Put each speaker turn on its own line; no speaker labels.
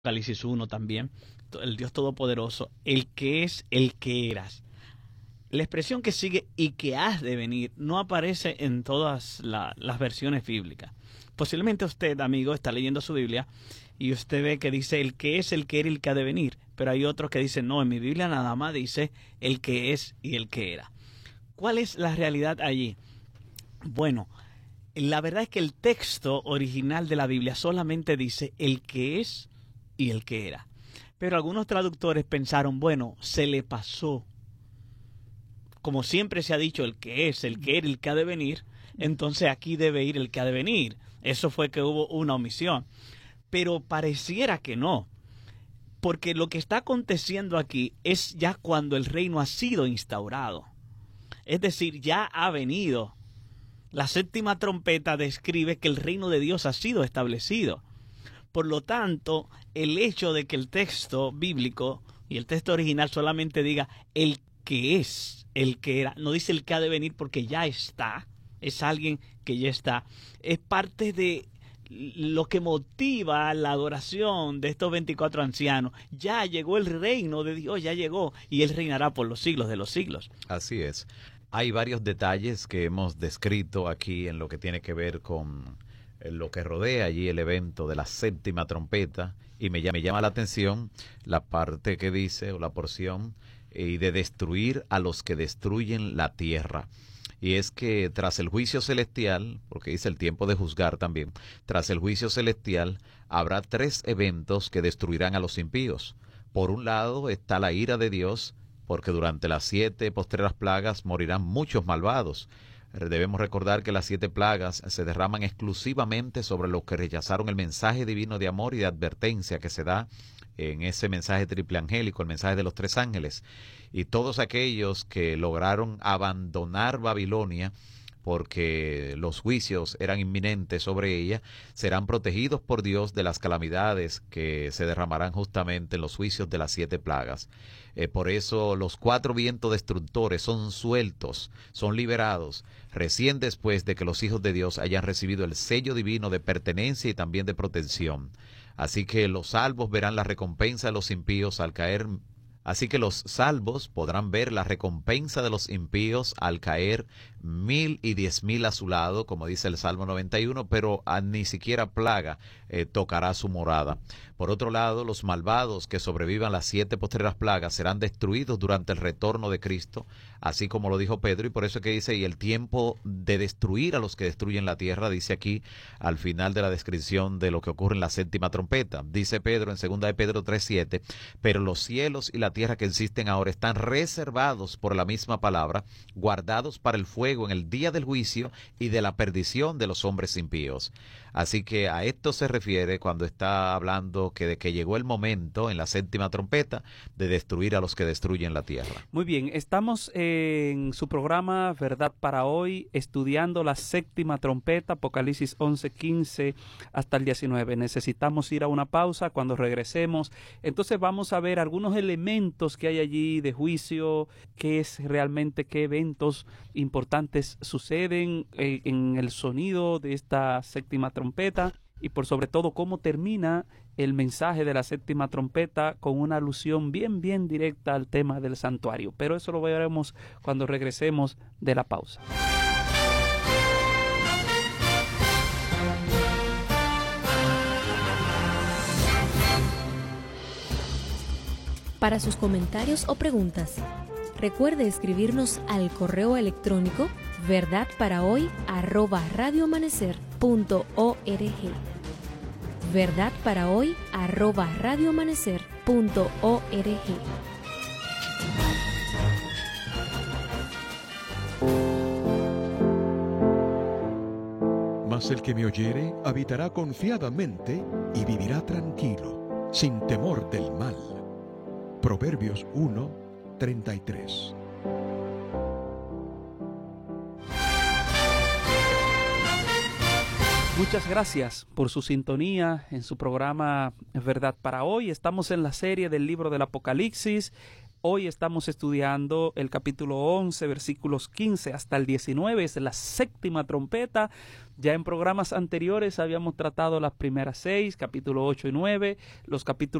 Apocalipsis 1 también, el Dios Todopoderoso, el que es, el que eras. La expresión que sigue y que has de venir no aparece en todas las versiones bíblicas. Posiblemente usted, amigo, está leyendo su Biblia y usted ve que dice el que es, el que era y el que ha de venir. Pero hay otros que dicen, no, en mi Biblia nada más dice el que es y el que era. ¿Cuál es la realidad allí? Bueno, la verdad es que el texto original de la Biblia solamente dice el que es y el que era. Pero algunos traductores pensaron, bueno, se le pasó. Como siempre se ha dicho, el que es, el que era, el que ha de venir, entonces aquí debe ir el que ha de venir. Eso fue que hubo una omisión. Pero pareciera que no. Porque lo que está aconteciendo aquí es ya cuando el reino ha sido instaurado. Es decir, ya ha venido. La séptima trompeta describe que el reino de Dios ha sido establecido. Por lo tanto, el hecho de que el texto bíblico y el texto original solamente diga el que es, el que era, no dice el que ha de venir porque ya está, es alguien que ya está, es parte de lo que motiva la adoración de estos 24 ancianos. Ya llegó el reino de Dios, ya llegó, y Él reinará por los siglos de los siglos.
Así es. Hay varios detalles que hemos descrito aquí en lo que tiene que ver con lo que rodea allí el evento de la séptima trompeta, y me llama la atención la parte que dice, o la porción, y de destruir a los que destruyen la tierra. Y es que tras el juicio celestial, porque dice el tiempo de juzgar también, tras el juicio celestial habrá 3 eventos que destruirán a los impíos. Por un lado está la ira de Dios, porque durante las 7 postreras plagas morirán muchos malvados. Debemos recordar que las 7 plagas se derraman exclusivamente sobre los que rechazaron el mensaje divino de amor y de advertencia que se da en ese mensaje triple angélico, el mensaje de los 3 ángeles. Y todos aquellos que lograron abandonar Babilonia, porque los juicios eran inminentes sobre ella, serán protegidos por Dios de las calamidades que se derramarán justamente en los juicios de las 7 plagas. Por eso los 4 vientos destructores son sueltos, son liberados, recién después de que los hijos de Dios hayan recibido el sello divino de pertenencia y también de protección. Así que los salvos verán la recompensa de los impíos al caer. Así que los salvos podrán ver la recompensa de los impíos al caer 1000 y 10,000 a su lado, como dice el Salmo 91, pero ni siquiera plaga tocará su morada. Por otro lado, los malvados que sobrevivan las 7 postreras plagas serán destruidos durante el retorno de Cristo, así como lo dijo Pedro, y por eso es que dice, y el tiempo de destruir a los que destruyen la tierra, dice aquí al final de la descripción de lo que ocurre en la séptima trompeta. Dice Pedro en 2 de Pedro 3:7, pero los cielos y la tierra que existen ahora están reservados por la misma palabra, guardados para el fuego en el día del juicio y de la perdición de los hombres impíos. Así que a esto se refiere cuando está hablando de que llegó el momento en la séptima trompeta de destruir a los que destruyen la tierra.
Muy bien, estamos en su programa Verdad para Hoy, estudiando la séptima trompeta, Apocalipsis 11:15 hasta el 19. Necesitamos ir a una pausa. Cuando regresemos, entonces vamos a ver algunos elementos que hay allí de juicio, qué es realmente, qué eventos importantes suceden en el sonido de esta séptima trompeta, y por sobre todo cómo termina el mensaje de la séptima trompeta con una alusión bien directa al tema del santuario. Pero eso lo veremos cuando regresemos de la pausa.
Para sus comentarios o preguntas, recuerde escribirnos al correo electrónico verdadparahoy@radioamanecer.org. verdadparahoy@radioamanecer.org.
Mas el que me oyere habitará confiadamente y vivirá tranquilo, sin temor del mal. Proverbios 1:33.
Muchas gracias por su sintonía en su programa Verdad para Hoy. Estamos en la serie del libro del Apocalipsis. Hoy estamos estudiando el capítulo 11, versículos 15 hasta el 19, es la séptima trompeta. Ya en programas anteriores habíamos tratado las primeras 6, capítulo 8 y 9, los capítulos